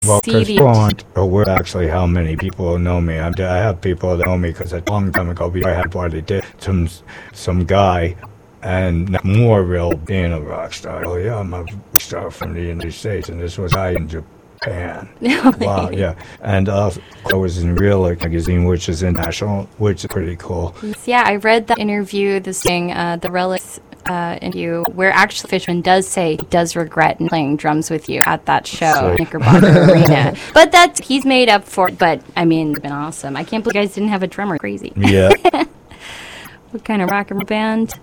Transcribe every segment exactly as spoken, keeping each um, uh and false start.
Well, because C D. people aren't aware actually how many people know me. I'm, I have people that know me because a long time ago, before I had what I did, some some guy, and more real being a rock star. Oh yeah, I'm a rock star from the United States, and this was I in Japan. Wow, yeah. And uh, I was in Relic magazine, which is international, which is pretty cool. Yeah, I read that interview, this thing, uh, the Relics uh, interview, where actually Fishman does say he does regret playing drums with you at that show, So- Knickerbocker Arena. But that's, he's made up for it. But, I mean, it's been awesome. I can't believe you guys didn't have a drummer. Crazy. Yeah, What kind of rock and roll band?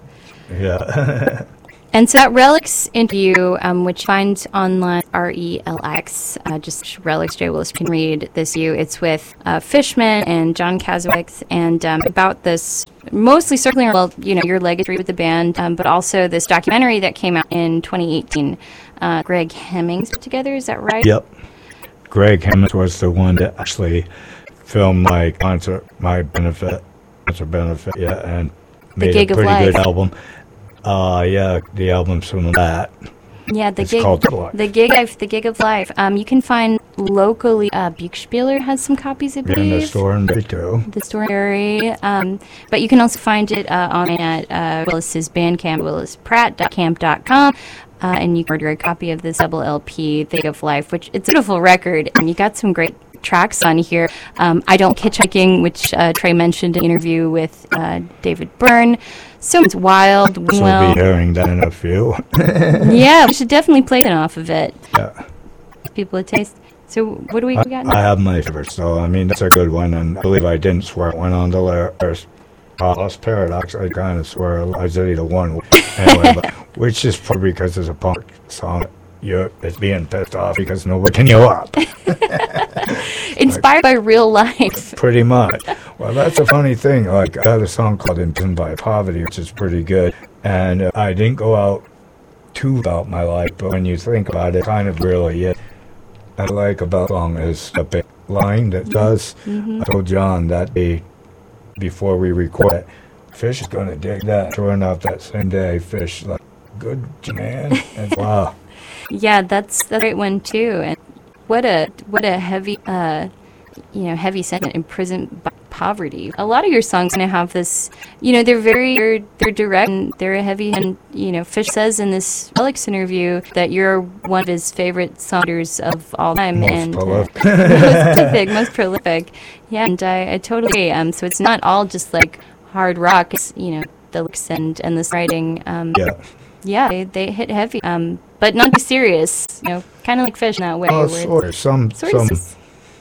yeah. And so that Relics interview, um, which you find online, R E L X, uh, just Relics, Jay Willis, you can read this view. It's with uh, Fishman and John Kazowicz, and um, about this, mostly circling, well, you know, your legacy with the band, um, but also this documentary that came out in twenty eighteen. Uh, Greg Hemmings put together, is that right? Yep. Greg Hemmings was the one that actually filmed my concert, my benefit, concert benefit, yeah, and made Gig a of pretty Life. good album. Uh, yeah, the album's from that. Yeah, the It's gig, called Life. the gig, of, the gig of life. Um, you can find locally. Uh, Buchspieler has some copies, I Yeah, in believe. the store in Bay too. The story, um, but you can also find it uh, on at uh, Willis's Bandcamp, willis pratt dot camp dot com, uh, and you can order a copy of this double L P, Thing of Life, which it's a beautiful record, and you got some great tracks on here. Um, I Don't Hitchhiking, which uh, Trey mentioned in an interview with uh, David Byrne. So it's wild. So well, we'll be hearing that in a few. yeah, we should definitely play it off of it. Yeah. People a taste. So what do we I, got I now? have my favorite, so I mean that's a good one, and I believe I didn't swear one on the lyrics. Uh, Lost Paradox, I kind of swear I did either one. Anyway, but, which is probably because it's a punk song. You're it's being pissed off because nobody can you up. Inspired by real life. Pretty much. Well, that's a funny thing. Like, I had a song called Imprisoned by Poverty, which is pretty good. And uh, I didn't go out too about my life, but when you think about it, kind of really it. I like about the song is a big line that does. Mm-hmm. I told John that day before we record it, Fish is going to dig that. Sure enough, that same day, Fish like, good man. And wow. Yeah, that's that's a great one too. And what a what a heavy uh you know, heavy sentiment, imprisoned by poverty. A lot of your songs gonna have this, you know, they're very they're, they're direct and they're heavy, and you know, Fish says in this Relics interview that you're one of his favorite songwriters of all time. Most and prolific. Uh, most prolific, most prolific. Yeah, and I, I totally agree. Um so it's not all just like hard rock, it's, you know, the lyrics and, and this writing. Um Yeah. Yeah, they, they hit heavy, um, but not too serious. You know, kind of like Fish in that way. Oh, where sort of. Some, it's sort of some, s-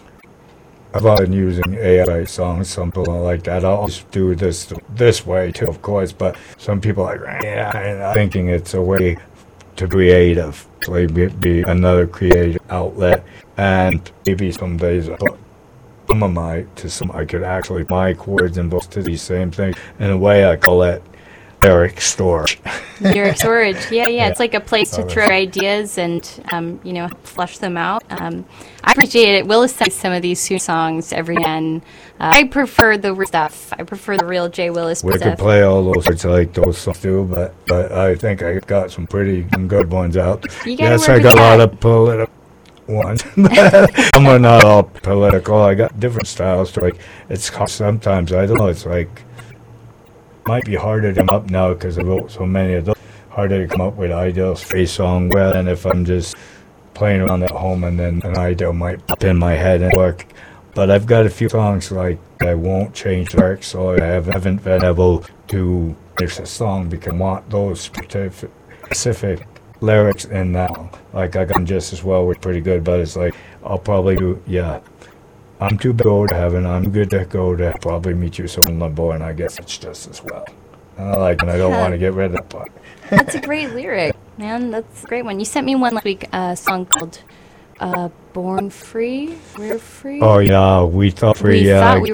I've been using A I songs, some people like that. I'll always do this this way too, of course, but some people are like, yeah, and I'm thinking it's a way to creative, like be, be another creative outlet, and maybe some days I put some of my, to some, I could actually, my chords and books to these same things. In a way, I call it lyric storage. lyric storage. Yeah, yeah, Yeah. It's like a place to Oh, throw ideas and, um, you know, flush them out. Um, I appreciate it. Willis sings some of these Sue songs every end. Uh, I prefer the real stuff. I prefer the real Jay Willis We stuff. could play all those sorts like those songs too, but, but I think I got some pretty some good ones out. You gotta Yes, work I got with a lot that. of political ones. Some are not all political. I got different styles. To like, it's hard sometimes. I don't know. It's like might be harder to come up now because I wrote so many of those. Harder to come up with ideas for a song well than if I'm just playing around at home and then an idea might pop in my head and work. But I've got a few songs like I won't change lyrics, so I have- haven't been able to finish a song because I want those specific, specific lyrics in now. Like I got just as well with pretty good, but it's like I'll probably do yeah. I'm too big to go to heaven. I'm good to go to probably meet you someone limbo, and I guess it's just as well. And I like, and I don't want to get rid of that part. That's a great lyric, man. That's a great one. You sent me one last week, a song called uh, Born Free. We're Free. Oh yeah, we thought free. We Yeah, thought we were